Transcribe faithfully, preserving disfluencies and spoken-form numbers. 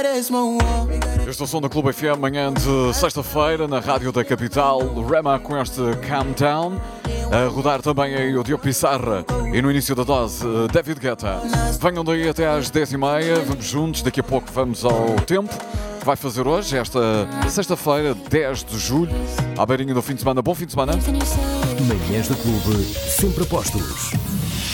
Este é o som da Clube F M, manhã de sexta-feira, na Rádio da Capital. Rema com este Calm Down. A rodar também aí o Diogo Pissarra. E no início da dose, David Guetta. Venham daí até às dez e meia. Vamos juntos. Daqui a pouco vamos ao tempo que vai fazer hoje, esta sexta-feira, dez de julho. À beirinha do fim de semana. Bom fim de semana. Manhãs da Clube, sempre a postos.